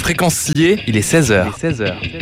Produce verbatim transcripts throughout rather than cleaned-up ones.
Fréquence liée, il est seize heures. Il est seize heures.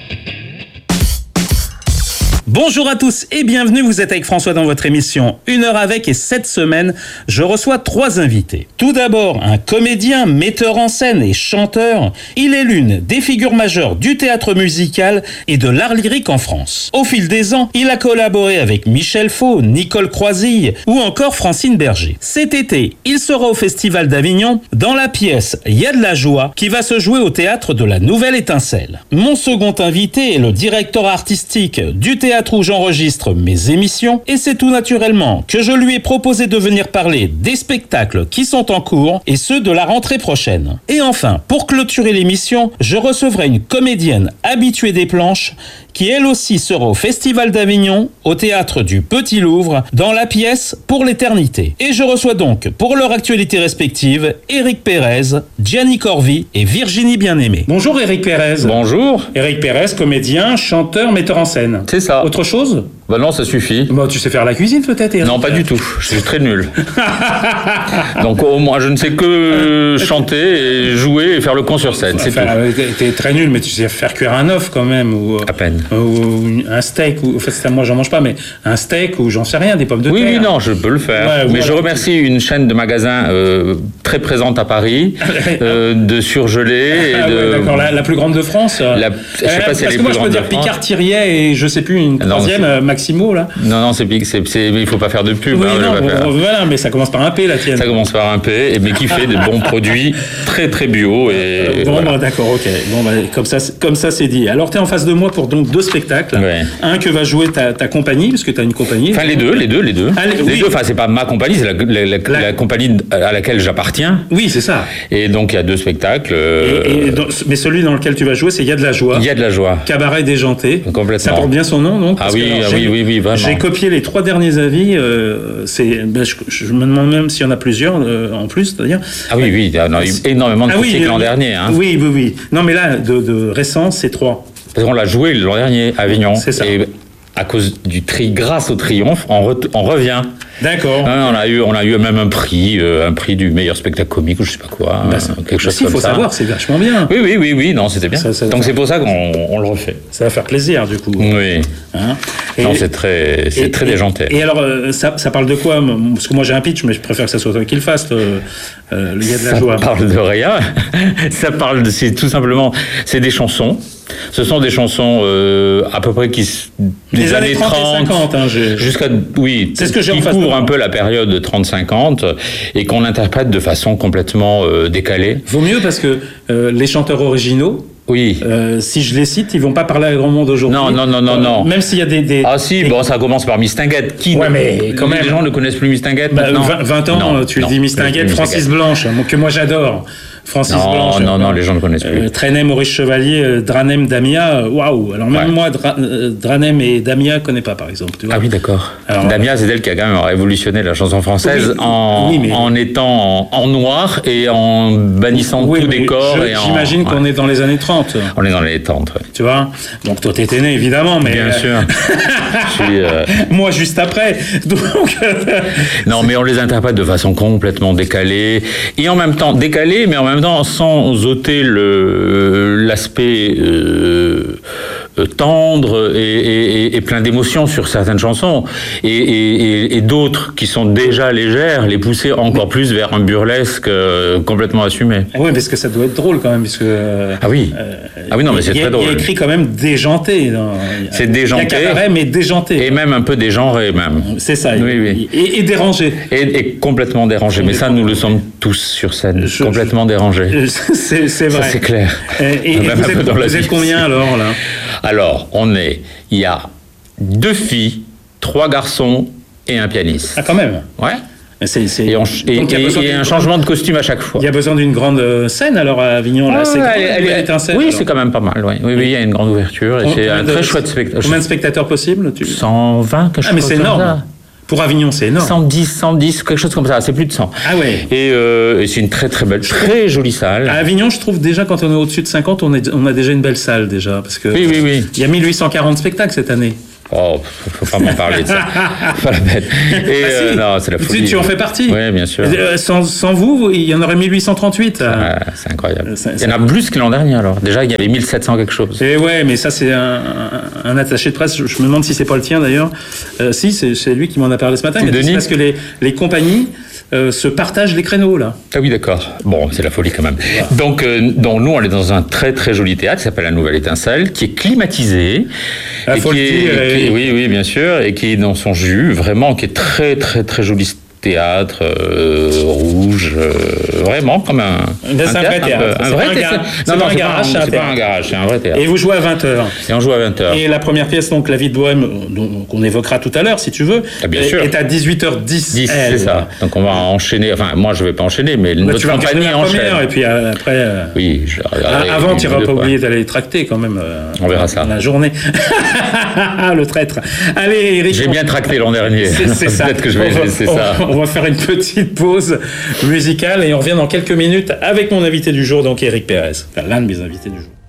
Bonjour à tous et bienvenue, vous êtes avec François dans votre émission Une heure avec, et cette semaine, je reçois trois invités. Tout d'abord, un comédien, metteur en scène et chanteur. Il est l'une des figures majeures du théâtre musical et de l'art lyrique en France. Au fil des ans, il a collaboré avec Michel Faux, Nicole Croisille ou encore Francine Berger. Cet été, il sera au Festival d'Avignon dans la pièce Y a de la joie qui va se jouer au théâtre de la Nouvelle Étincelle. Mon second invité est le directeur artistique du théâtre où j'enregistre mes émissions, et c'est tout naturellement que je lui ai proposé de venir parler des spectacles qui sont en cours et ceux de la rentrée prochaine. Et enfin, pour clôturer l'émission, je recevrai une comédienne habituée des planches qui elle aussi sera au Festival d'Avignon, au théâtre du Petit Louvre, dans la pièce Pour l'éternité. Et je reçois donc, pour leur actualité respective, Éric Pérez, Gianni Corvi et Virginie Bien-Aimée. Bonjour Éric Pérez. Bonjour. Éric Pérez, comédien, chanteur, metteur en scène. C'est ça. Autre chose ? Bah non, ça suffit. Bah, tu sais faire la cuisine peut-être, Éric ? Non, pas du tout. Je suis très nul. Donc au moins, je ne sais que chanter et jouer et faire le con sur scène. C'est enfin, tout. T'es très nul, mais tu sais faire cuire un œuf quand même, ou à peine. Ou un steak, ou en fait, moi j'en mange pas, mais un steak ou j'en sais rien, des pommes de oui, terre. Oui, non, je peux le faire. Ouais, mais voilà. Je remercie une chaîne de magasins euh, très présente à Paris, euh, de surgelés et ah, de. Ouais, d'accord, la, la plus grande de France. La, je sais pas si parce elle est que moi plus je peux dire Picard-Thiriet et je sais plus une troisième non, Maximo là. Non, non, c'est c'est, c'est il faut pas faire de pub. Oui, hein, non, bon, voilà, mais ça commence par un P la tienne. Ça commence par un P, mais qui fait de bons produits très très bio et. Euh, bon, voilà. bah, d'accord, ok. Bon, bah, comme ça, comme ça c'est dit. Alors tu es en face de moi pour donc deux spectacles. Ouais. Un que va jouer ta, ta compagnie, parce que tu as une compagnie. Enfin les deux, les deux, les deux. Ah, les, les oui. deux. Enfin c'est pas ma compagnie, c'est la, la, la, la... la compagnie à laquelle j'appartiens. Oui, c'est ça. Et donc il y a deux spectacles. Euh... Et, et donc, mais celui dans lequel tu vas jouer, c'est Il y a de la joie. Il y a de la joie. Cabaret déjanté. Complètement. Ça porte bien son nom, donc. Ah oui, ah oui, oui, oui, vraiment. J'ai copié les trois derniers avis. Euh, c'est, ben, je, je me demande même s'il y en a plusieurs euh, en plus, c'est-à-dire. Ah oui, oui, il y a eu énormément de ah critiques oui, l'an dernier. Hein. Oui, oui, oui. Non, mais là, de, de récent, c'est trois. Parce qu'on l'a joué l'an dernier à Avignon. C'est ça. Et à cause du tri, grâce au triomphe, on, re, on revient. D'accord. Hein, on a eu, on a eu même un prix, euh, un prix du meilleur spectacle comique ou je sais pas quoi, bah, hein, quelque chose si, comme ça. Il faut savoir, c'est vachement bien. Oui, oui, oui, oui, non, c'était bien. Ça, ça Donc faire... c'est pour ça qu'on on le refait. Ça va faire plaisir, du coup. Oui. Hein et, non, c'est très, c'est et, très déjanté. Et, et alors, ça, ça parle de quoi ? Parce que moi j'ai un pitch, mais je préfère que ça soit toi qui le fasse. Le, euh, il y a de la ça joie. Ça parle de rien. Ça parle, de, c'est tout simplement, c'est des chansons. Ce sont des chansons euh, à peu près qui des, des années, années trente, trente et cinquante, hein, jusqu'à oui, c'est ce que j'ai qui en face couvre un peu la période de trente cinquante et qu'on interprète de façon complètement euh, décalée. Vaut mieux parce que euh, les chanteurs originaux. Oui. Euh, si je les cite, ils vont pas parler à grand monde aujourd'hui. Non, non, non, non, euh, non. Même s'il y a des, des ah si, des... bon, ça commence par Mistinguett. Qui ouais, mais quand les même. gens ne connaissent plus Mistinguett bah, maintenant. vingt ans, non, tu non, dis Mistinguett, Francis Blanche, que moi j'adore. Francis non, Blanche. Non, non, les gens ne connaissent plus. Euh, Trenem, Maurice Chevalier, euh, Dranem, Damia, waouh. Alors même ouais. moi, Dra, euh, Dranem et Damia, je connais pas, par exemple. Tu vois. Ah oui, d'accord. Alors, Damia, c'est elle qui a quand même révolutionné la chanson française oui, en, oui, mais... en étant en, en noir et en bannissant oui, tout décor. Je, j'imagine en... qu'on ouais. est dans les années trente. On est dans les trente, oui. Tu vois. Donc toi, t'étais né, évidemment, mais... Bien sûr. Je suis, euh... moi, juste après. Donc... non, mais on les interprète de façon complètement décalée. Et en même temps, décalée, mais en même temps, sans ôter le, l'aspect euh, tendre et, et, et plein d'émotions sur certaines chansons, et, et, et d'autres qui sont déjà légères, les pousser encore plus vers un burlesque euh, complètement assumé. Oui, parce que ça doit être drôle quand même, parce que... Euh, ah oui, euh, ah oui, non, mais c'est très drôle. Il y a écrit quand même déjanté. Dans, c'est déjanté. Il y a cabaret, mais déjanté. Et même un peu dégenré, même. C'est ça. Oui, oui. Et, et dérangé. Et, et complètement dérangé, mais ça, nous le sommes tous sur scène, je, complètement dérangé. C'est, c'est vrai. Ça, c'est clair. Et, et, et vous, êtes, vous êtes combien alors là ? Alors, on est, il y a deux filles, trois garçons et un pianiste. Ah, quand même. Ouais. C'est, c'est... Et, on, et, Donc, et, et un changement de costume à chaque fois. Il y a besoin d'une grande scène alors à Avignon là. Ah, c'est elle, elle, elle, étincelle, oui, alors. C'est quand même pas mal. Oui, oui, oui, il y a une grande ouverture et on, c'est un de, très chouette spectacle. Combien de spectateurs possible tu... cent vingt, quelque chose. Ah, mais c'est énorme. Ça. Pour Avignon, c'est énorme. cent dix, cent dix, quelque chose comme ça, c'est plus de cent. Ah ouais. Et, euh, et c'est une très très belle, très jolie salle. À Avignon, je trouve déjà quand on est au-dessus de cinquante, on, est, on a déjà une belle salle déjà. Parce que oui, oui, oui. Il y a mille huit cent quarante spectacles cette année. Oh, faut pas m'en parler de ça. Pas la peine. Et Ah, euh, si. non, c'est la folie. Tu, tu en fais partie. Oui, bien sûr. Euh, Sans, sans vous, il y en aurait mille huit cent trente-huit. Ouais, c'est incroyable. Ça- Il y en a plus que l'an dernier alors. Déjà, il y avait mille sept cents quelque chose. Et ouais, mais ça c'est un, un, un attaché de presse. Je, je me demande si c'est pas le tien d'ailleurs. Euh, si, c'est, c'est lui qui m'en a parlé ce matin. C'est Il a dit, Denis c'est parce que les, les compagnies euh, se partagent les créneaux là. Ah oui, d'accord. Bon, c'est la folie quand même. Donc, euh, donc, nous, on est dans un très très joli théâtre qui s'appelle La Nouvelle Étincelle, qui est climatisé. Ah, et faut qui le est, dire, qui est- et- oui, oui, bien sûr, et qui est dans son jus, vraiment, qui est très très très joli théâtre, euh, rouge, euh, vraiment comme un, Ben, c'est un vrai peu- théâtre. un C'est vrai pas un théâtre. gar- c'est Non, pas non, un c'est garage, pas, c'est un un- c'est pas théâtre. un garage, c'est un vrai théâtre. Et vous jouez à vingt heures. Et on joue à vingt heures. Et la première pièce, donc La vie de Bohème, dont- qu'on évoquera tout à l'heure, si tu veux, Ah, bien est, sûr. est à dix-huit heures dix. dix, elle. c'est ça. Donc on va enchaîner. Enfin, moi, je vais pas enchaîner, mais Bah, notre tu vas regarder compagnie la première, enchaîne. et puis euh, après. euh, Oui, je la regarderai Ah, Avant, une tu ou vas deux pas fois. oublier d'aller les tracter quand même. euh, On verra ça. La journée. Le traître. Allez, Eric. J'ai on- bien tracté l'an dernier. C'est, c'est ça. Peut-être que je vais on va, laisser on- ça. On va faire une petite pause musicale et on revient dans quelques minutes avec mon invité du jour, donc Eric Pérez. Enfin, l'un de mes invités du jour.